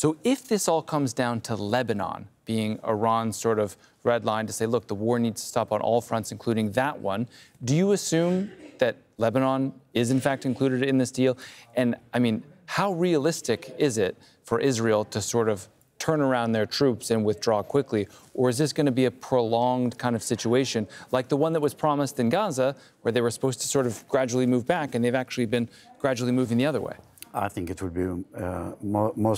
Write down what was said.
So if this all comes down to Lebanon being Iran's sort of red line to say, look, the war needs to stop on all fronts, including that one, do you assume that Lebanon is in fact included in this deal? And I mean, how realistic is it for Israel to sort of turn around their troops and withdraw quickly? Or is this going to be a prolonged kind of situation like the one that was promised in Gaza, where they were supposed to sort of gradually move back, and they've actually been gradually moving the other way? I think it would be most